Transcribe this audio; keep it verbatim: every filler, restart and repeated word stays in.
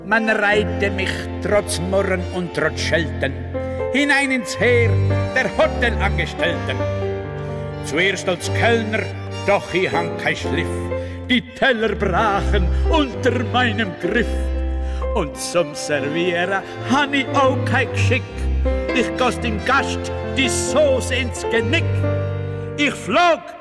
Man reihte mich trotz Murren und trotz Schelten hinein ins Heer der Hotelangestellten. Zuerst als Kellner, doch ich hang kein Schliff, die Teller brachen unter meinem Griff. Und zum Servieren han ich auch kein Geschick, ich goss dem Gast die Sauce ins Genick. Ich flog